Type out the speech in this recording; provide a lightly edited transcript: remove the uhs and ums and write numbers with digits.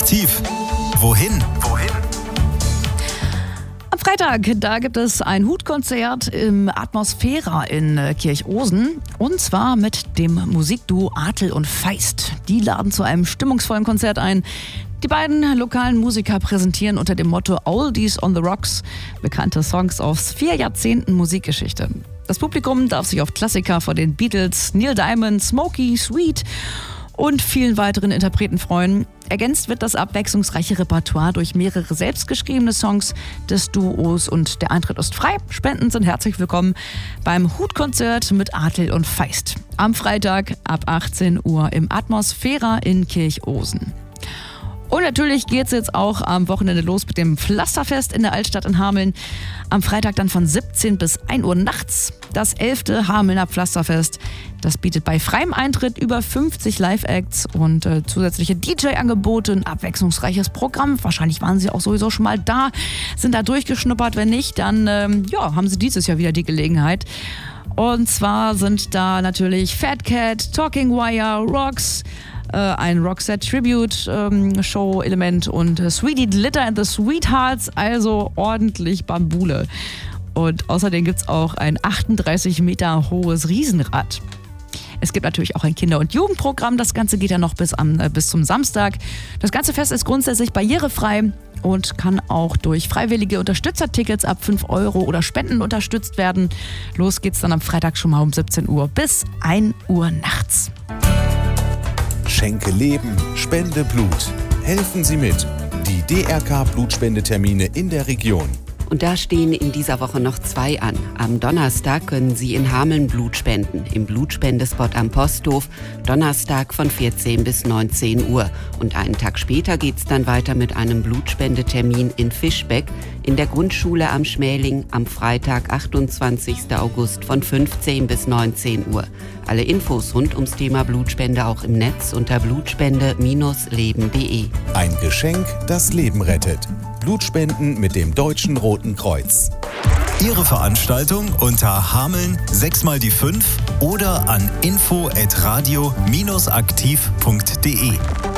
Tief. Wohin? Am Freitag, da gibt es ein Hutkonzert im Atmosphära in Kirchosen. Und zwar mit dem Musikduo Adel und Feist. Die laden zu einem stimmungsvollen Konzert ein. Die beiden lokalen Musiker präsentieren unter dem Motto Oldies on the Rocks bekannte Songs aus 4 Jahrzehnten Musikgeschichte. Das Publikum darf sich auf Klassiker von den Beatles, Neil Diamond, Smokey, Sweet und vielen weiteren Interpreten freuen. Ergänzt wird das abwechslungsreiche Repertoire durch mehrere selbstgeschriebene Songs des Duos und der Eintritt ist frei. Spenden sind herzlich willkommen beim Hutkonzert mit Adel und Feist. Am Freitag ab 18 Uhr im Atmosphära in Kirchosen. Und natürlich geht es jetzt auch am Wochenende los mit dem Pflasterfest in der Altstadt in Hameln. Am Freitag dann von 17 bis 1 Uhr nachts. Das 11. Hamelner Pflasterfest. Das bietet bei freiem Eintritt über 50 Live-Acts und zusätzliche DJ-Angebote, ein abwechslungsreiches Programm. Wahrscheinlich waren Sie auch sowieso schon mal da, sind da durchgeschnuppert. Wenn nicht, dann haben Sie dieses Jahr wieder die Gelegenheit. Und zwar sind da natürlich Fat Cat, Talking Wire, Rocks, ein Roxette Tribute Show Element und Sweetie Glitter and the Sweethearts, also ordentlich Bambule. Und außerdem gibt es auch ein 38 Meter hohes Riesenrad. Es gibt natürlich auch ein Kinder- und Jugendprogramm. Das Ganze geht ja noch bis zum Samstag. Das ganze Fest ist grundsätzlich barrierefrei und kann auch durch freiwillige Unterstützertickets ab 5 € oder Spenden unterstützt werden. Los geht's dann am Freitag schon mal um 17 Uhr bis 1 Uhr nachts. Schenke Leben, spende Blut. Helfen Sie mit. Die DRK-Blutspendetermine in der Region. Und da stehen in dieser Woche noch 2 an. Am Donnerstag können Sie in Hameln Blut spenden, im Blutspendespot am Posthof, Donnerstag von 14 bis 19 Uhr. Und einen Tag später geht's dann weiter mit einem Blutspendetermin in Fischbeck in der Grundschule am Schmäling am Freitag, 28. August von 15 bis 19 Uhr. Alle Infos rund ums Thema Blutspende auch im Netz unter blutspende-leben.de. Ein Geschenk, das Leben rettet. Blutspenden mit dem Deutschen Roten Kreuz. Ihre Veranstaltung unter Hameln 6x5 oder an info@radio-aktiv.de.